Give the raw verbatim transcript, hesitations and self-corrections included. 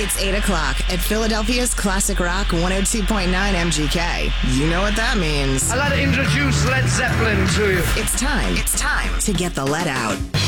It's eight o'clock at Philadelphia's Classic Rock one oh two point nine M G K. You know what that means. I'd like to introduce Led Zeppelin to you. It's time. It's time to get the let out.